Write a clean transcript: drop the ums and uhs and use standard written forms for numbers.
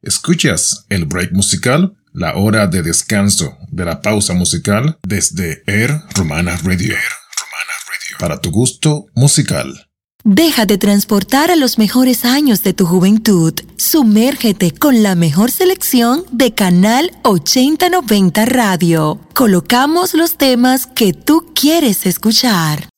Escuchas el break musical, la hora de descanso de la pausa musical desde Air Romana Radio. Para tu gusto musical. Déjate transportar a los mejores años de tu juventud. Sumérgete con la mejor selección de Canal 8090 Radio. Colocamos los temas que tú quieres escuchar.